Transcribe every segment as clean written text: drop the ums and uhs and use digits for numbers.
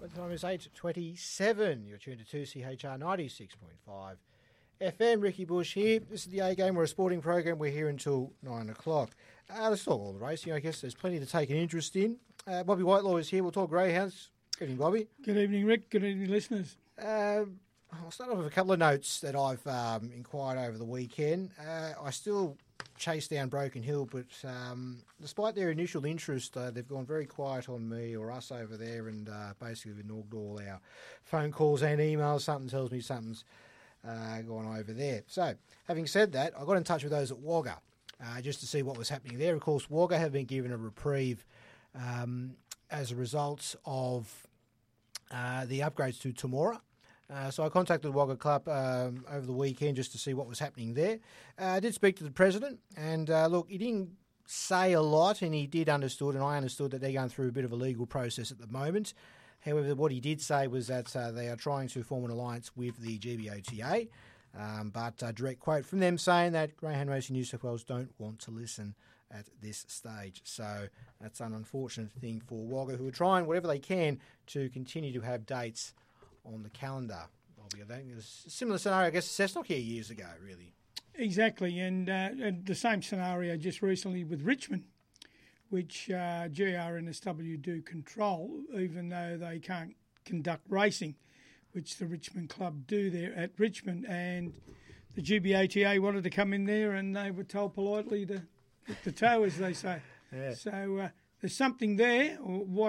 The time is 8:27. You're tuned to 2CHR 96.5 FM. Ricky Bush here. This is the A Game. We're a sporting program. We're here until 9 o'clock. Let's talk all the racing. I guess there's plenty to take an interest in. Bobby Whitelaw is here. We'll talk greyhounds. Good evening, Bobby. Good evening, Rick. Good evening, listeners. I'll start off with a couple of notes that I've inquired over the weekend. I still chase down Broken Hill, but despite their initial interest, they've gone very quiet on me or us over there, and basically we've ignored all our phone calls and emails. Something tells me something's gone over there. So, having said that, I got in touch with those at Wagga just to see what was happening there. Of course, Wagga have been given a reprieve as a result of the upgrades to Temora. So I contacted the Wagga Club over the weekend just to see what was happening there. I did speak to the president, and look, he didn't say a lot, and he did understood, and I understood that they're going through a bit of a legal process at the moment. However, what he did say was that they are trying to form an alliance with the GBOTA, but a direct quote from them saying that Greyhound Racing New South Wales don't want to listen at this stage. So that's an unfortunate thing for Wagga, who are trying whatever they can to continue to have dates on the calendar. I think it's a similar scenario, I guess, Cessnock here years ago, really. Exactly, and the same scenario just recently with Richmond, which GRNSW do control, even though they can't conduct racing, which the Richmond Club do there at Richmond. And the GBATA wanted to come in there, and they were told politely to hit the toe, as they say. Yeah. So there's something there.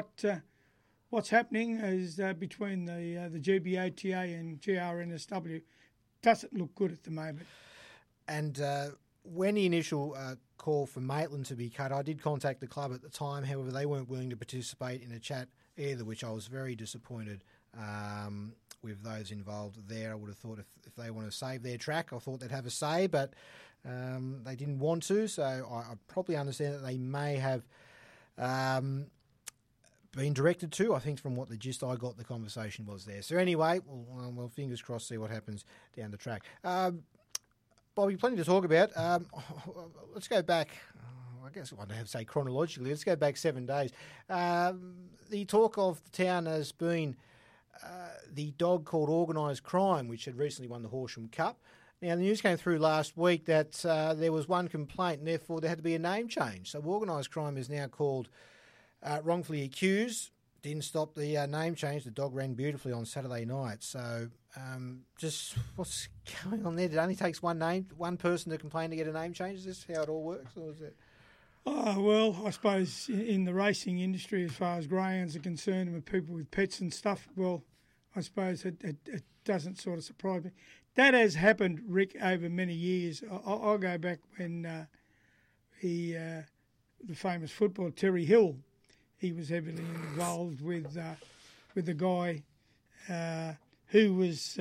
What's happening is between the GBATA and GRNSW doesn't look good at the moment. And when the initial call for Maitland to be cut, I did contact the club at the time. However, they weren't willing to participate in a chat either, which I was very disappointed with those involved there. I would have thought if they want to save their track, I thought they'd have a say, but they didn't want to. So I probably understand that they may have been directed to. I think from what the gist I got, the conversation was there. So anyway, well, fingers crossed, see what happens down the track. Bobby, plenty to talk about. Let's go back. I guess I don't have to say chronologically. Let's go back 7 days. The talk of the town has been the dog called Organised Crime, which had recently won the Horsham Cup. Now, the news came through last week that there was one complaint, and therefore there had to be a name change. So Organised Crime is now called Wrongfully Accused. Didn't stop the name change. The dog ran beautifully on Saturday night. So just what's going on there? It only takes one person to complain to get a name change? Is this how it all works, or is it? Oh, well, I suppose in the racing industry, as far as greyhounds are concerned, and with people with pets and stuff, well, I suppose it doesn't sort of surprise me. That has happened, Rick, over many years. I'll go back when the famous footballer Terry Hill, he was heavily involved with the guy who was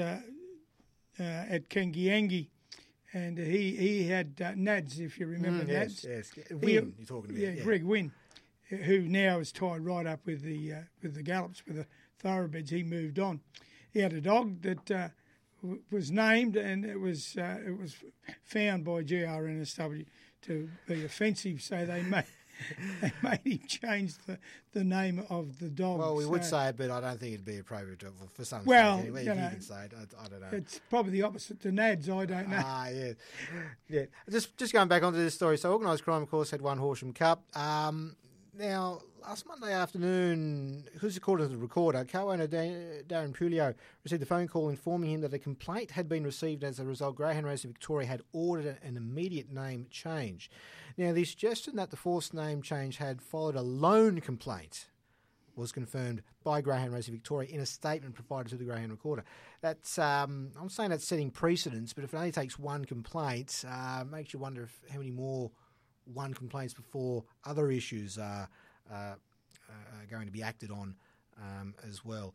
at Kangiangi, and he had Nads, if you remember Nads. Yes, Wynn, you're talking about. Yeah, Greg Wynn, who now is tied right up with the Gallops, with the thoroughbreds. He moved on. He had a dog that was named, and it was found by GRNSW to be offensive, so they made him change the name of the dog. Well, we would say it, but I don't think it'd be appropriate for some. Well, anyway, if you can say it, I don't know. It's probably the opposite to Nads. I don't know. Yeah. Just going back onto this story. So, Organised Crime, of course, had won Horsham Cup. Now, last Monday afternoon, who's according to the recorder, co-owner Darren Pulio received a phone call informing him that a complaint had been received. As a result, Greyhound Racing Victoria had ordered an immediate name change. Now, the suggestion that the forced name change had followed a loan complaint was confirmed by Greyhound Racing Victoria in a statement provided to the Greyhound Recorder. That's I'm saying that's setting precedents, but if it only takes one complaint, makes you wonder how many more one complaints before other issues are going to be acted on as well.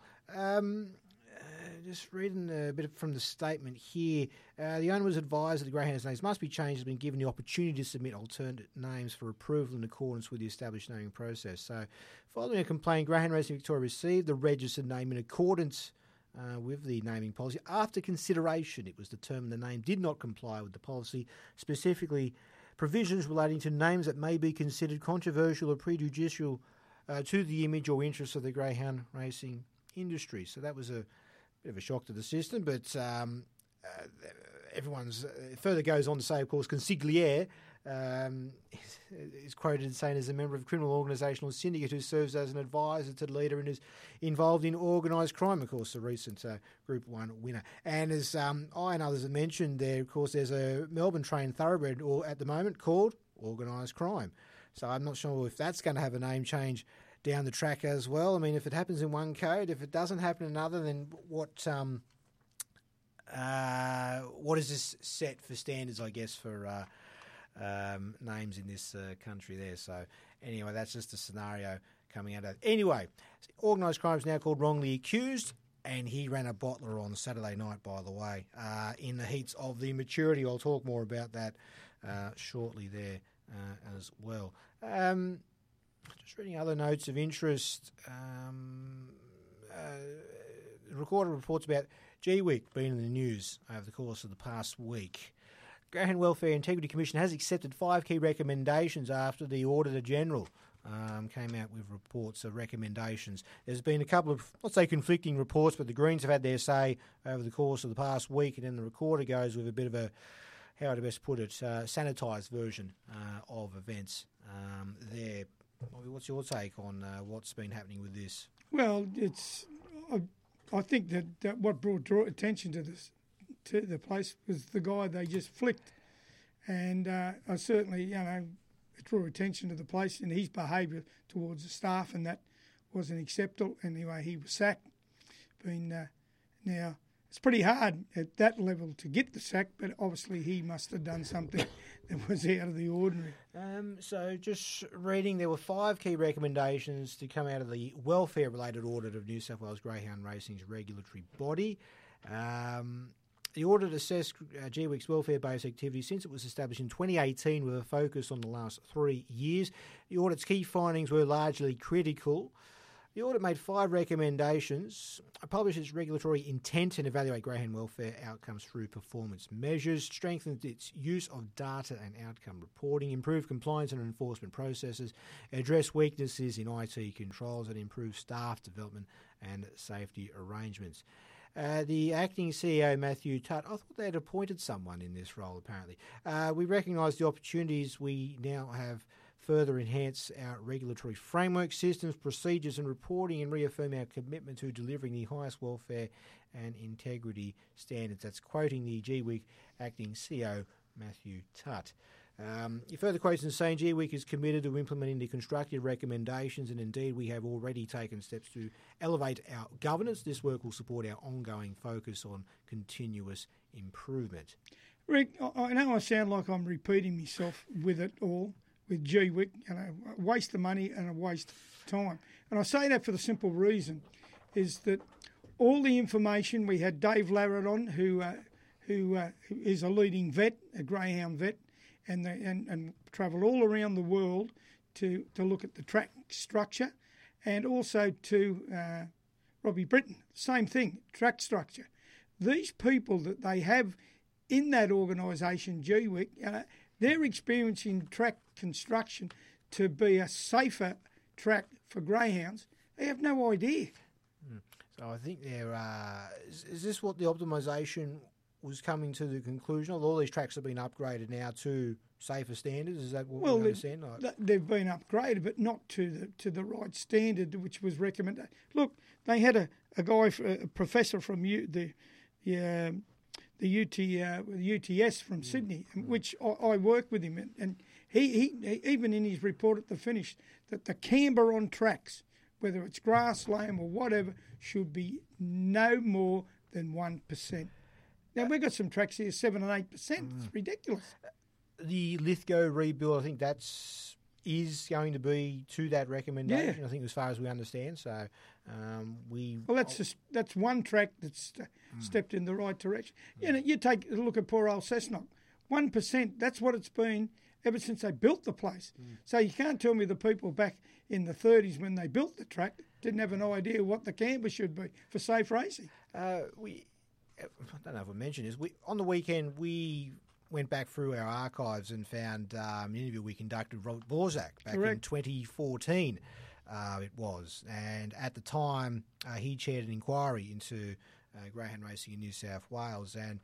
Just reading a bit from the statement here. The owner was advised that the greyhounds' names must be changed and has been given the opportunity to submit alternate names for approval in accordance with the established naming process. So, following a complaint, Greyhound Racing Victoria received the registered name in accordance with the naming policy. After consideration, it was determined the name did not comply with the policy, specifically provisions relating to names that may be considered controversial or prejudicial to the image or interests of the greyhound racing industry. So that was a bit of a shock to the system, but everyone's further goes on to say, of course, Consigliere is quoted as saying, as a member of a criminal organisation or syndicate who serves as an advisor to the leader and is involved in organised crime, of course, the recent Group 1 winner. And as I and others have mentioned there, of course, there's a Melbourne-trained thoroughbred at the moment called Organised Crime. So I'm not sure if that's going to have a name change down the track as well. I mean, if it happens in one code, if it doesn't happen in another, then what is this set for standards, I guess, for names in this country there? So anyway, that's just a scenario coming out of it. Anyway, organised crime is now called Wrongly Accused, and he ran a bottler on Saturday night, by the way, in the heats of the maturity. I'll talk more about that shortly there as well. Just reading other notes of interest. The Recorder reports about GWIC being in the news over the course of the past week. Greyhound Welfare Integrity Commission has accepted 5 key recommendations after the Auditor General came out with reports of recommendations. There's been a couple of, let's say, conflicting reports, but the Greens have had their say over the course of the past week, and then the Recorder goes with a bit of a, how to best put it, sanitised version of events there. What's your take on what's been happening with this? Well, I think that what brought attention to the place was the guy they just flicked, and I certainly drew attention to the place and his behaviour towards the staff, and that wasn't acceptable. Anyway, he was sacked. Now it's pretty hard at that level to get the sack, but obviously he must have done something that was out of the ordinary. So just reading, there were 5 key recommendations to come out of the welfare-related audit of New South Wales Greyhound Racing's regulatory body. The audit assessed GWIC's welfare-based activity since it was established in 2018 with a focus on the last 3 years. The audit's key findings were largely critical. The audit made 5 recommendations: publish its regulatory intent and evaluate greyhound welfare outcomes through performance measures, strengthened its use of data and outcome reporting, improve compliance and enforcement processes, address weaknesses in IT controls, and improve staff development and safety arrangements. The acting CEO, Matthew Tutt, I thought they had appointed someone in this role, apparently. We recognise the opportunities we now have further enhance our regulatory framework, systems, procedures and reporting, and reaffirm our commitment to delivering the highest welfare and integrity standards. That's quoting the GWIC acting CEO, Matthew Tutt. He further quotes and saying GWIC is committed to implementing the constructive recommendations, and indeed we have already taken steps to elevate our governance. This work will support our ongoing focus on continuous improvement. Rick, I know I sound like I'm repeating myself with it all, with GWIC, a waste of money and a waste of time. And I say that for the simple reason is that all the information, we had Dave Larratt on, who is a leading vet, a greyhound vet, and travel all around the world to look at the track structure, and also to Robbie Britton, same thing, track structure. These people that they have in that organisation, GWIC, they're experiencing track construction to be a safer track for greyhounds. They have no idea. So I think is this what the optimisation was coming to the conclusion of? All these tracks have been upgraded now to safer standards. Is that what we understand? They've been upgraded, but not to the right standard, which was recommended. Look, they had a guy, a professor from the UTS from Sydney, which I work with him, and he even in his report at the finish that the camber on tracks, whether it's grass, lamb or whatever, should be no more than 1%. Now we've got some tracks here 7 and 8%. It's ridiculous. The Lithgow rebuild, I think is going to be to that recommendation. Yeah. I think as far as we understand. So that's one track that's stepped in the right direction. You take a look at poor old Cessnock. 1%. That's what it's been ever since they built the place. So you can't tell me the people back in the 30s when they built the track didn't have an idea what the camber should be for safe racing. I don't know if I mentioned this. On the weekend, we went back through our archives and found an interview we conducted with Robert Borzak back in 2014. it was. And at the time, he chaired an inquiry into greyhound racing in New South Wales. And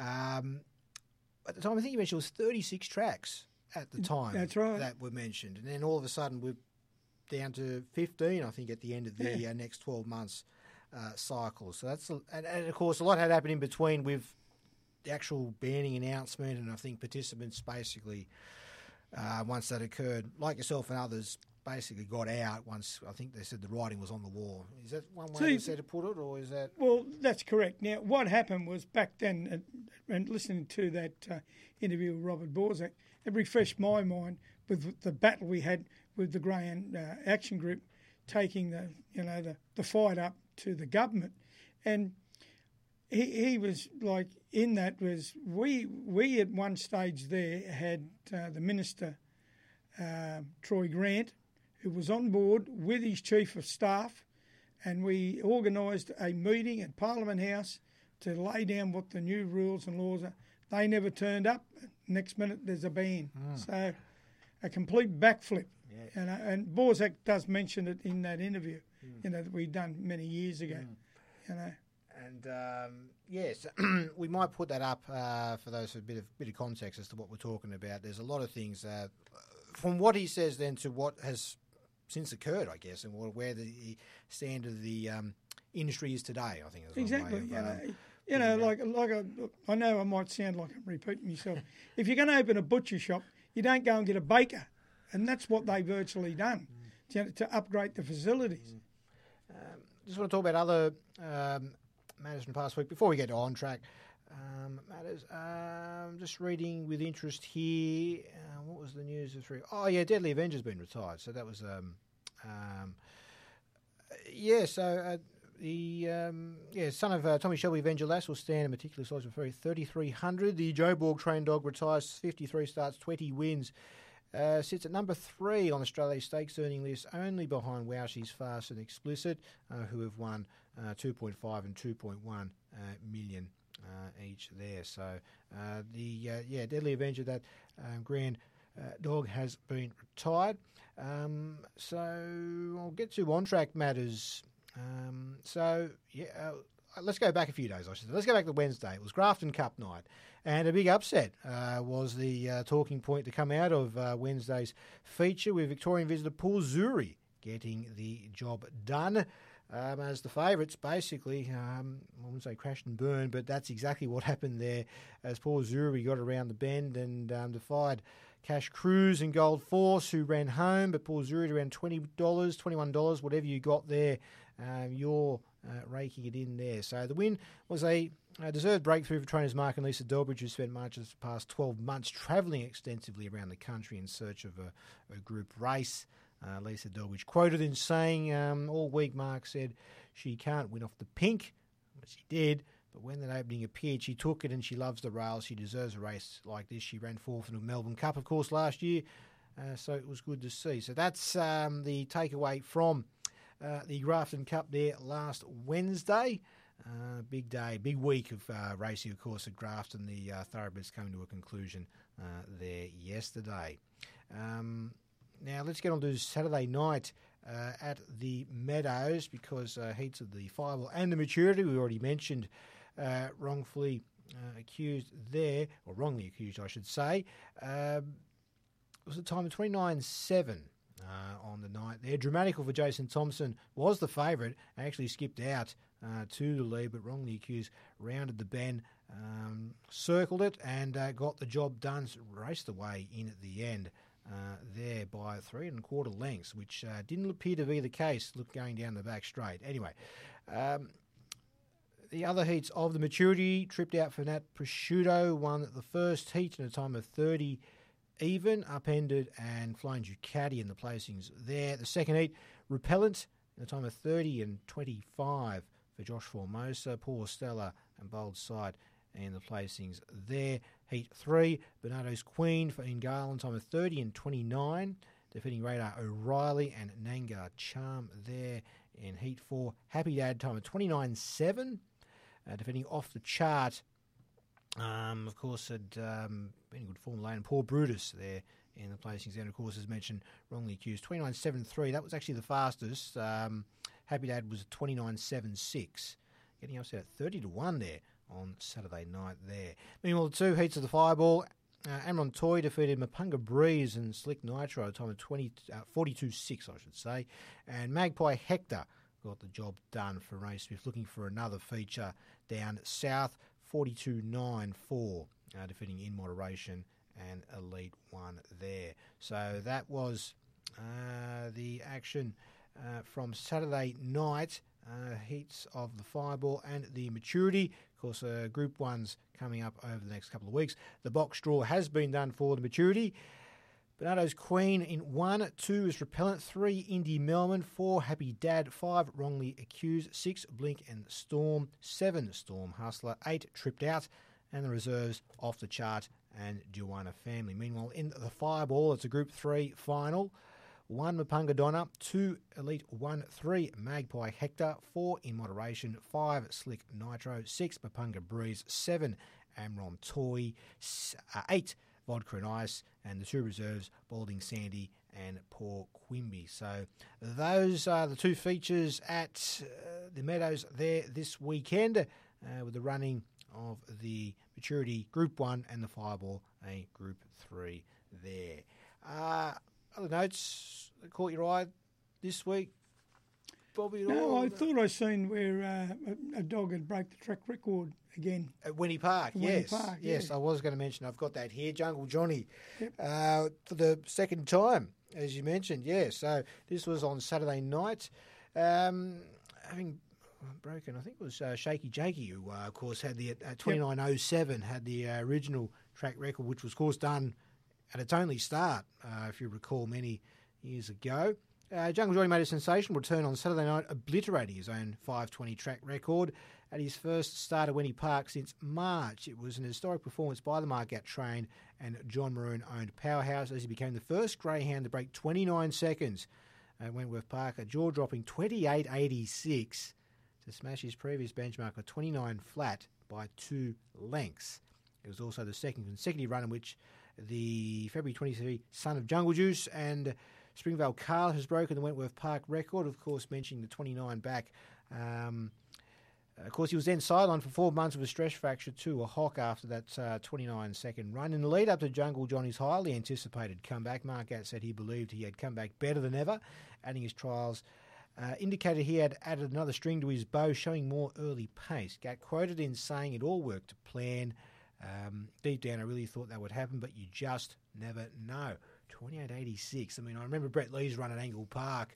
at the time, I think you mentioned it was 36 tracks at the time. That's right. That were mentioned. And then all of a sudden, we're down to 15, I think, at the end of the next 12 months cycle. So that's, and of course, a lot had happened in between with the actual banning announcement, and I think participants basically, once that occurred, like yourself and others, basically got out once I think they said the writing was on the wall. Is that one way to put it, or is that? Well, that's correct. Now, what happened was back then, and listening to that interview with Robert Borzak, it refreshed my mind with the battle we had with the Greyhound Action Group, taking the fight up to the government, and he was like in that was we at one stage there had the Minister Troy Grant, who was on board with his Chief of Staff, and we organised a meeting at Parliament House to lay down what the new rules and laws are. They never turned up. Next minute there's a ban. So a complete backflip. Yeah. And Borzak does mention it in that interview, that we'd done many years ago. And yes, we might put that up for those with a bit of context as to what we're talking about. There's a lot of things from what he says then to what has since occurred, I guess, and where the standard of the industry is today. I think is exactly. I know I might sound like I'm repeating myself. If you're going to open a butcher shop, you don't go and get a baker, and that's what they've virtually done to upgrade the facilities. Just want to talk about other matters from past week before we get on track. Matters. Just reading with interest here. What was the news of three? Oh yeah, Deadly Avenger's been retired. So that was the son of Tommy Shelby Avenger Lass will stand in meticulous size for 3,300. The Joe Borg trained dog retires, 53 starts, 20 wins. Sits at number 3 on Australia's stakes earning list, only behind Wowshe's Fast and Explicit, who have won 2.5 and 2.1 million each there. So Deadly Avenger, that grand dog has been retired. So I'll get to on-track matters. Let's go back a few days, I should say. Let's go back to Wednesday. It was Grafton Cup night, and a big upset was the talking point to come out of Wednesday's feature, with Victorian visitor Paul Zuri getting the job done. As the favourites, basically, I wouldn't say crashed and burned, but that's exactly what happened there, as Paul Zuri got around the bend and defied Cash Cruz and Gold Force, who ran home, but Paul Zuri around $20, $21, whatever you got there, you're raking it in there. So the win was a deserved breakthrough for trainers Mark and Lisa Delbridge, who spent much of the past 12 months travelling extensively around the country in search of a group race. Lisa Delbridge quoted in saying, all week Mark said she can't win off the pink, but she did. But when that opening appeared, she took it, and she loves the rails. She deserves a race like this. She ran fourth in the Melbourne Cup, of course, last year. So it was good to see. So that's the takeaway from the Grafton Cup there last Wednesday. Big day, big week of racing, of course, at Grafton. The thoroughbreds coming to a conclusion there yesterday. Now let's get on to Saturday night at the Meadows, because heats of the Fireball and the Maturity, we already mentioned, wrongfully accused there, or wrongly accused, I should say. It was a time of 29.7 on the night there. Dramatical for Jason Thompson was the favourite, actually skipped out to the lead, but wrongly accused rounded the bend, circled it, and got the job done, raced away in at the end. There by 3 1/4 lengths, which didn't appear to be the case, going down the back straight. Anyway, the other heats of the Maturity, tripped out for Nat Prosciutto, won the first heat in a time of 30 even, upended and Flying Ducati in the placings there. The second heat, Repellent, in a time of 30 and 25 for Josh Formosa, Paul Stella and Bold Sight in the placings there. Heat 3, Bernardo's Queen for Ian Garland, time of 30 and 29, defeating Radar O'Reilly and Nangar Charm there in Heat 4. Happy Dad, time of 29.7, defeating Off the Chart. Of course, had been in good form lane, Paul Brutus there in the placings. And, of course, as mentioned, Wrongly Accused, 29.73. That was actually the fastest. Happy Dad was 29.76, getting us at 30-1 there on Saturday night there. Meanwhile, the 2 heats of the Fireball, Amron Toy defeated Mapunga Breeze and Slick Nitro, a time of 42.6, I should say. And Magpie Hector got the job done for Ray Smith, looking for another feature down south, 42.94, defeating In Moderation and Elite One there. So that was the action from Saturday night. Heats of the Fireball and the Maturity. Of course, Group 1's coming up over the next couple of weeks. The box draw has been done for the Maturity. Bernardo's Queen in 1, 2 is Repellent, 3 Indy Melbourne, 4 Happy Dad, 5 Wrongly Accused, 6 Blink and Storm, 7 Storm Hustler, 8 Tripped Out, and the reserves Off the Chart and Duana Family. Meanwhile, in the Fireball, it's a Group 3 final. 1 Mapunga Donna, 2 Elite 1, 3 Magpie Hector, 4 In Moderation, 5 Slick Nitro, 6 Mapunga Breeze, 7 Amron Toy, 8 Vodka and Ice, and the 2 reserves, Balding Sandy and Poor Quimby. So those are the 2 features at the Meadows there this weekend, with the running of the Maturity Group 1 and the Fireball, a Group 3 there. Other notes that caught your eye this week, Bobby? No, I thought I seen where a dog had broke the track record again. At Winnie Park, yes. Park, yes, yeah. I was going to mention, I've got that here, Jungle Johnny, Yep. for the second time, as you mentioned, yeah. So this was on Saturday night. Having broken, I think it was Shaky Jakey, who, of course, had the 29.07, had the original track record, which was, of course, done at its only start, if you recall, many years ago. Jungle Johnny made a sensational return on Saturday night, obliterating his own 5:20 track record at his first start at Winnie Park since March. It was an historic performance by the Markout trained and John Maroon-owned Powerhouse, as he became the first greyhound to break 29 seconds at Wentworth Park, a jaw-dropping 28.86 to smash his previous benchmark of 29 flat by 2 lengths. It was also the second consecutive run in which the February 23 son of Jungle Juice and Springvale Carl has broken the Wentworth Park record, of course, mentioning the 29 back. Of course, he was then sidelined for 4 months with a stress fracture to a hock after that 29-second run. In the lead-up to Jungle Johnny's highly anticipated comeback, Markout said he believed he had come back better than ever, adding his trials indicated he had added another string to his bow, showing more early pace. Gat quoted in saying it all worked to plan. Deep down, I really thought that would happen, but you just never know. 28.86. I mean, I remember Brett Lee's run at Angle Park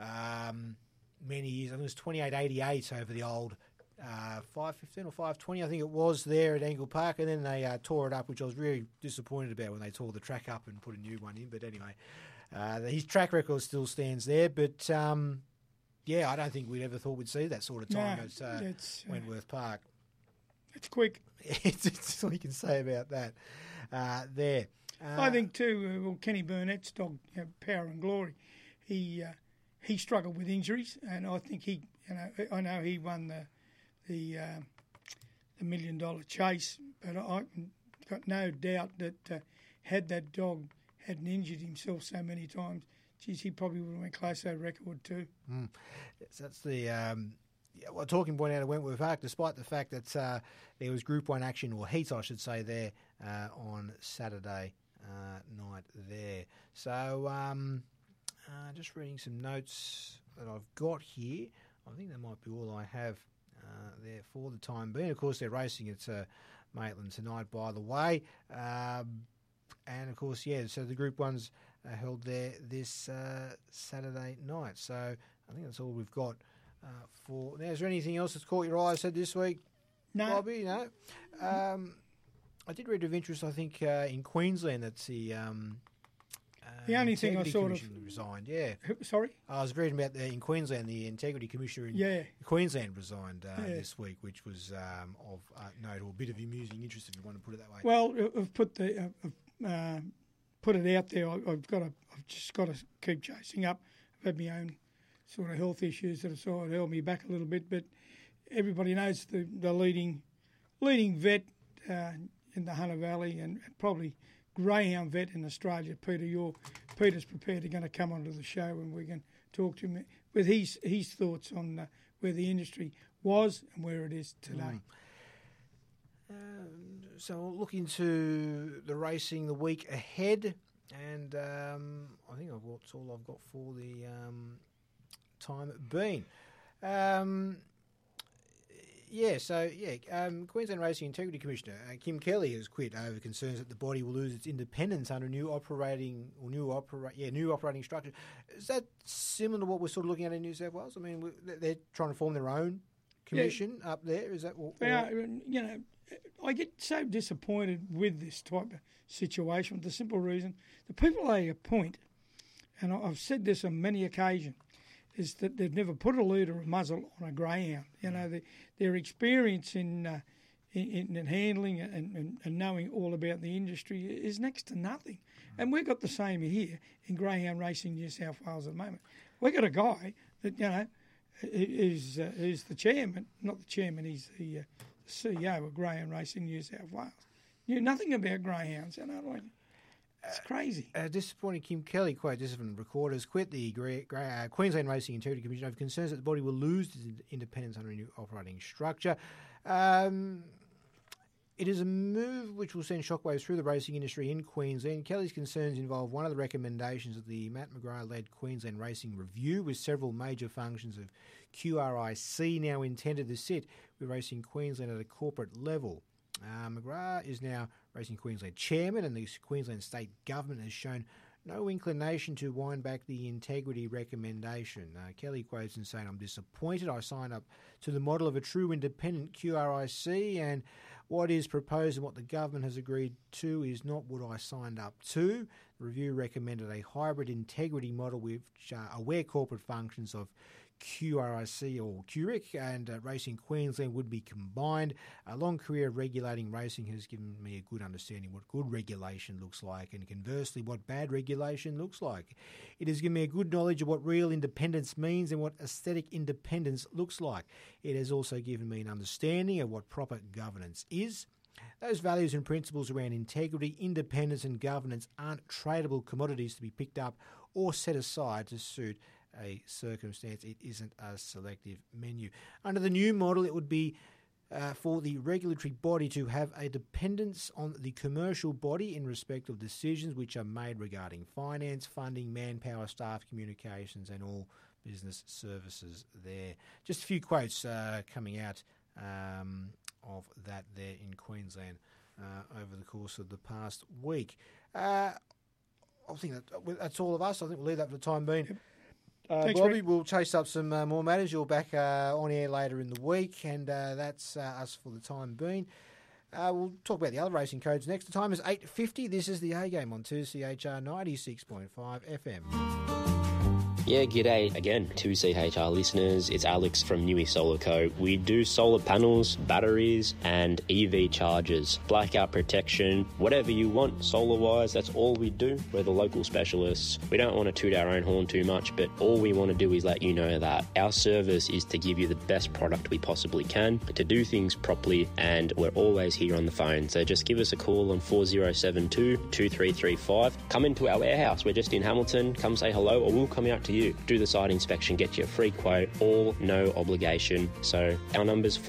many years. I think it was 28.88 over the old 5.15 or 5.20, I think it was, there at Angle Park, and then they tore it up, which I was really disappointed about when they tore the track up and put a new one in. But anyway, his track record still stands there. But yeah, I don't think we'd ever thought we'd see that sort of time at Wentworth Park. It's quick. It's all you can say about that there. I think too, Kenny Burnett's dog, Power and Glory, he struggled with injuries, and I think I know he won the $1 million chase, but I got no doubt that had that dog hadn't injured himself so many times, geez, he probably would have went close to that record too. Yes, that's the talking point out of Wentworth Park, despite the fact that there was Group 1 action, or heats I should say, there on Saturday night there. So just reading some notes that I've got here. I think that might be all I have there for the time being. Of course, they're racing at Maitland tonight, by the way. And, of course, so the Group 1's held there this Saturday night. So I think that's all we've got for now. Is there anything else that's caught your eye, I said, this week, No. Bobby? No? I did read of interest, I think, in Queensland, that's the only thing I sort of resigned. Yeah. Sorry, I was reading about in Queensland, the Integrity Commissioner in Queensland resigned this week, which was of note, or a bit of amusing interest, if you want to put it that way. Well, I've put it out there. I've just got to keep chasing up. I've had my own sort of health issues that have sort of held me back a little bit, but everybody knows the leading vet in the Hunter Valley, and probably greyhound vet in Australia, Peter. Peter's prepared to going to come onto the show and we can talk to him with his thoughts on where the industry was and where it is today. So we'll look into the racing the week ahead, and I think that's all I've got for the time being. Queensland Racing Integrity Commissioner Kim Kelly has quit over concerns that the body will lose its independence under new operating structure. Is that similar to what we're sort of looking at in New South Wales? I mean, they're trying to form their own commission up there. Is that I get so disappointed with this type of situation for the simple reason the people they appoint, and I've said this on many occasions, is that they've never put a lead or a muzzle on a greyhound. Their experience in handling and knowing all about the industry is next to nothing. And we've got the same here in greyhound racing New South Wales at the moment. We've got a guy that is the chairman, not the chairman, he's the CEO of Greyhound Racing New South Wales. Knew nothing about greyhounds. It's crazy. Disappointing Kim Kelly, quote, this is from Recorders, quit the Queensland Racing Integrity Commission over concerns that the body will lose its independence under a new operating structure. It is a move which will send shockwaves through the racing industry in Queensland. Kelly's concerns involve one of the recommendations of the Matt McGrath-led Queensland Racing Review, with several major functions of QRIC now intended to sit with Racing Queensland at a corporate level. McGrath is now Racing Queensland chairman, and the Queensland state government has shown no inclination to wind back the integrity recommendation. Kelly quotes in saying, "I'm disappointed. I signed up to the model of a true independent QRIC, and what is proposed and what the government has agreed to is not what I signed up to. The review recommended a hybrid integrity model which where corporate functions of QRIC or QRIC and Racing Queensland would be combined. A long career of regulating racing has given me a good understanding what good regulation looks like, and conversely what bad regulation looks like. It has given me a good knowledge of what real independence means and what aesthetic independence looks like. It has also given me an understanding of what proper governance is. Those values and principles around integrity, independence and governance aren't tradable commodities to be picked up or set aside to suit a circumstance. It isn't a selective menu. Under the new model, it would be for the regulatory body to have a dependence on the commercial body in respect of decisions which are made regarding finance, funding, manpower, staff communications and all business services there." Just a few quotes coming out of that there in Queensland over the course of the past week. I think that's all of us. I think we'll leave that for the time being. Thanks, Bobby, Rick. we'll chase up some more matters. You're back on air later in the week, and that's us for the time being. We'll talk about the other racing codes next. The time is 8:50. This is the A-Game on 2CHR 96.5 FM. Yeah, g'day again, 2CHR listeners. It's Alex from Newey Solar Co. We do solar panels, batteries, and EV chargers, blackout protection, whatever you want solar-wise, that's all we do. We're the local specialists. We don't want to toot our own horn too much, but all we want to do is let you know that our service is to give you the best product we possibly can, to do things properly, and we're always here on the phone. So just give us a call on 4072-2335. Come into our warehouse. We're just in Hamilton. Come say hello, or we'll come out to you. Do the site inspection, get you a free quote, all no obligation. So our number's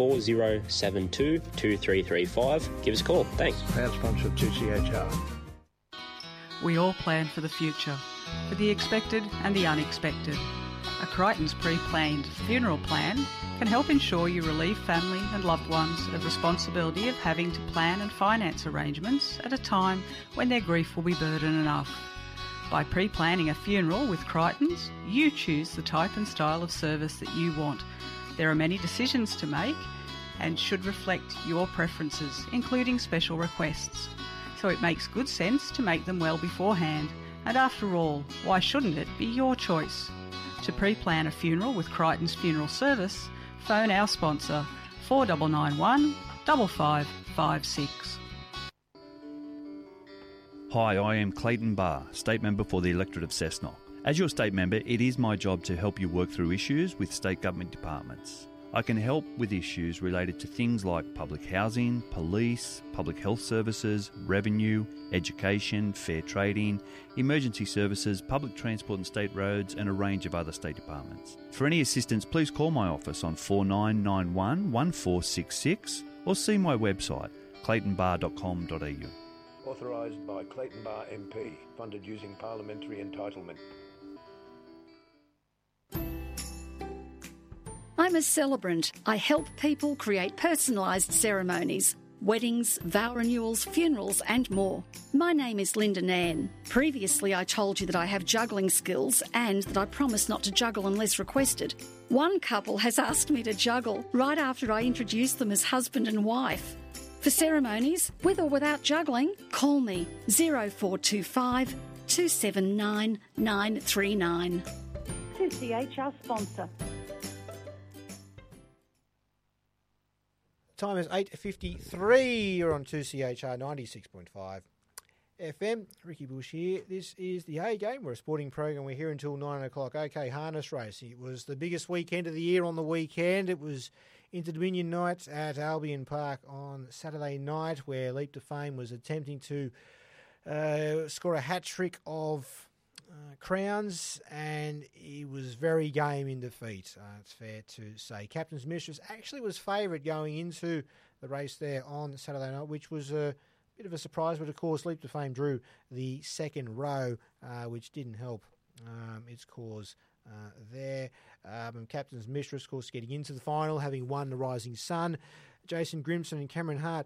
4072-2335. Give us a call. Thanks. Proud sponsor of 2CHR. We all plan for the future, for the expected and the unexpected. A Crichton's pre-planned funeral plan can help ensure you relieve family and loved ones of responsibility of having to plan and finance arrangements at a time when their grief will be burden enough. By pre-planning a funeral with Crichton's, you choose the type and style of service that you want. There are many decisions to make and should reflect your preferences, including special requests. So it makes good sense to make them well beforehand. And after all, why shouldn't it be your choice? To pre-plan a funeral with Crichton's Funeral Service, phone our sponsor 4991 5556. Hi, I am Clayton Barr, State Member for the Electorate of Cessnock. As your State Member, it is my job to help you work through issues with State Government departments. I can help with issues related to things like public housing, police, public health services, revenue, education, fair trading, emergency services, public transport and state roads, and a range of other state departments. For any assistance, please call my office on 4991 1466 or see my website, claytonbar.com.au. Authorised by Clayton Bar MP. Funded using parliamentary entitlement. I'm a celebrant. I help people create personalised ceremonies, weddings, vow renewals, funerals and more. My name is Linda Nairn. Previously I told you that I have juggling skills and that I promise not to juggle unless requested. One couple has asked me to juggle right after I introduced them as husband and wife. For ceremonies, with or without juggling, call me 0425 279 939. 2CHR sponsor. Time is 8:53. You're on 2CHR 96.5 FM. Ricky Bush here. This is the A Game. We're a sporting program. We're here until 9 o'clock. OK, harness racing. It was the biggest weekend of the year on the weekend. It was Inter-Dominion night at Albion Park on Saturday night, where Leap to Fame was attempting to score a hat-trick of crowns, and he was very game in defeat. It's fair to say. Captain's Mistress actually was favourite going into the race there on Saturday night, which was a bit of a surprise, but of course Leap to Fame drew the second row, which didn't help its cause there. Captain's Mistress, of course, getting into the final, having won the Rising Sun. Jason Grimson and Cameron Hart.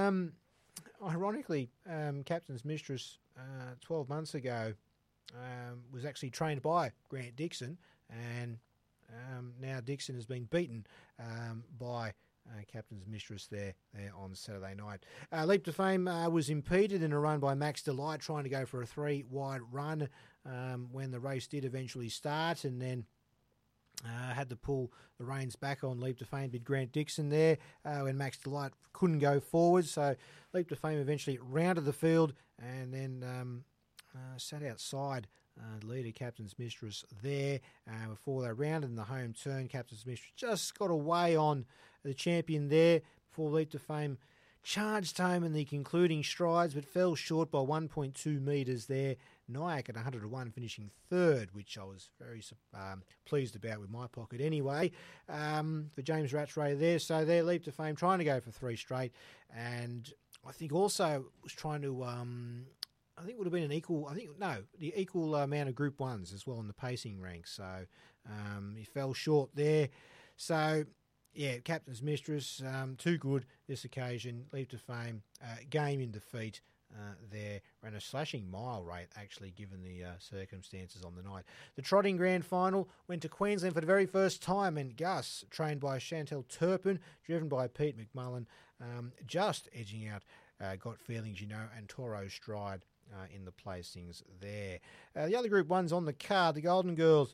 Ironically, Captain's Mistress 12 months ago was actually trained by Grant Dixon, and now Dixon has been beaten by Captain's Mistress there on Saturday night. Leap to Fame was impeded in a run by Max Delight, trying to go for a 3-wide run when the race did eventually start, and then had to pull the reins back on Leap to Fame with Grant Dixon there when Max Delight couldn't go forward. So Leap to Fame eventually rounded the field and then sat outside leader Captain's Mistress there before they rounded in the home turn. Captain's Mistress just got away on the champion there before Leap to Fame charged home in the concluding strides, but fell short by 1.2 metres there. Nyack at 101 finishing third, which I was very pleased about with my pocket anyway, for James Rattray there. So there, Leap to Fame trying to go for 3 straight, and I think also was trying to I think it would have been the equal amount of Group 1s as well in the pacing ranks. So he fell short there. So, yeah, Captain's Mistress, too good this occasion. Leap to Fame, game in defeat there. Ran a slashing mile rate, actually, given the circumstances on the night. The trotting grand final went to Queensland for the very first time, and Gus, trained by Chantel Turpin, driven by Pete McMullen, just edging out Got Feelings, and Toro Stride in the placings there. The other Group 1s on the card, the Golden Girls.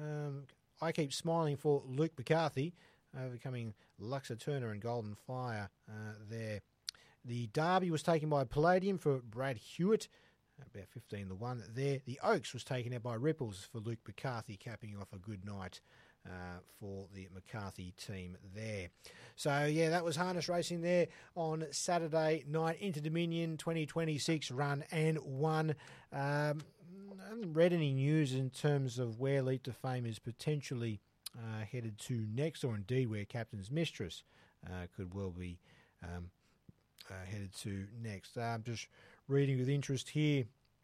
I keep smiling for Luke McCarthy, overcoming Luxa Turner and Golden Fire there. The Derby was taken by Palladium for Brad Hewitt, about 15-1 there. The Oaks was taken out by Ripples for Luke McCarthy, capping off a good night for the McCarthy team there. So, yeah, that was harness racing there on Saturday night. Inter-Dominion 2026 run and won. I haven't read any news in terms of where Leap to Fame is potentially headed to next, or indeed where Captain's Mistress could well be headed to next. I'm just reading with interest here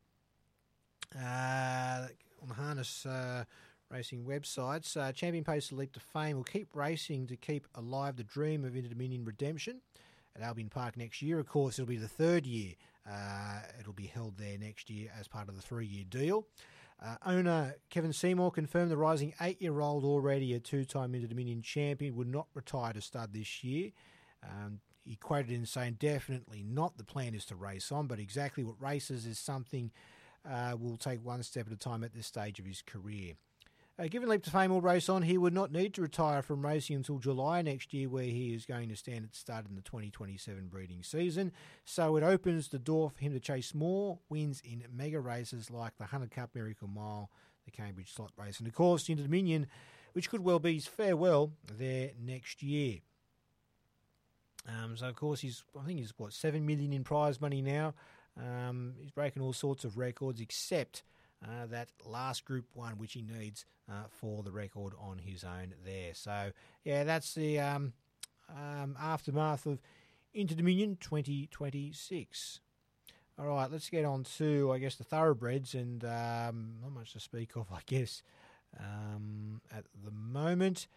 on the harness racing websites. Champion Pacer Leap to Fame will keep racing to keep alive the dream of Inter-Dominion redemption at Albion Park next year. Of course, it'll be the third year it'll be held there next year as part of the 3-year deal. Owner Kevin Seymour confirmed the rising 8-year-old, already a 2-time Inter-Dominion champion, would not retire to stud this year. He quoted in saying, "Definitely not. The plan is to race on, but exactly what races is something we'll take one step at a time at this stage of his career." Given Leap to Fame will race on, he would not need to retire from racing until July next year, where he is going to stand at the start in the 2027 breeding season. So it opens the door for him to chase more wins in mega races like the 100 Cup Miracle Mile, the Cambridge Slot Race. And of course, Inter-Dominion which could well be his farewell there next year. So, of course, I think he's, $7 million in prize money now. He's breaking all sorts of records except that last Group 1, which he needs for the record on his own there. So, yeah, that's the aftermath of Inter-Dominion 2026. All right, let's get on to, I guess, the thoroughbreds, and not much to speak of, I guess, at the moment.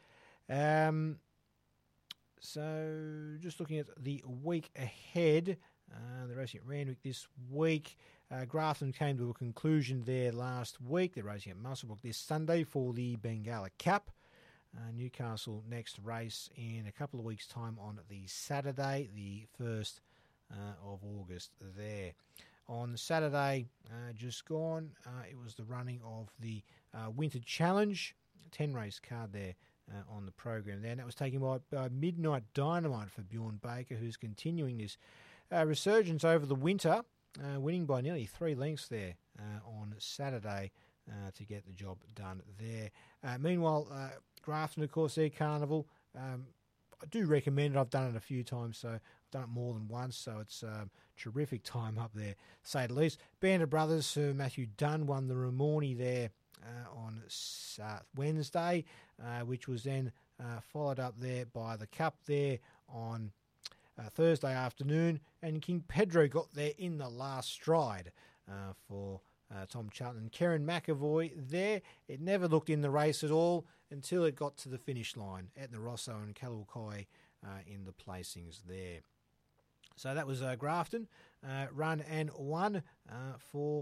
So, just looking at the week ahead, the racing at Randwick this week. Grafton came to a conclusion there last week. They're racing at Muswellbrook this Sunday for the Bengala Cup. Newcastle next race in a couple of weeks' time on the Saturday, the 1st of August there. On Saturday, just gone, it was the running of the Winter Challenge, 10-race card there on the program there. And that was taken by Midnight Dynamite for Bjorn Baker, who's continuing this resurgence over the winter, winning by nearly 3 lengths there on Saturday to get the job done there. Meanwhile, Grafton, of course, their carnival, I do recommend it. I've done it a few times, so I've done it more than once, so it's terrific time up there, to say the least. Band of Brothers, Sir Matthew Dunn won the Ramornie there on Wednesday, which was then followed up there by the Cup there on Thursday afternoon, and King Pedro got there in the last stride for Tom Charlton and Karen McAvoy there. It never looked in the race at all until it got to the finish line. Etna Rosso and Kalukoi in the placings there. So that was Grafton, run and won for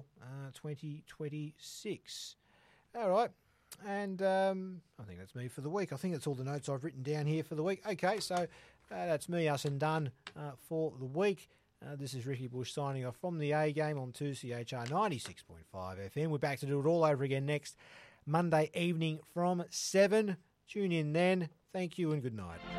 2026. All right, and I think that's me for the week. I think that's all the notes I've written down here for the week. Okay, so that's me, us and done for the week. This is Ricky Bush signing off from the A Game on 2CHR 96.5 FM. We're back to do it all over again next Monday evening from 7. Tune in then. Thank you and good night.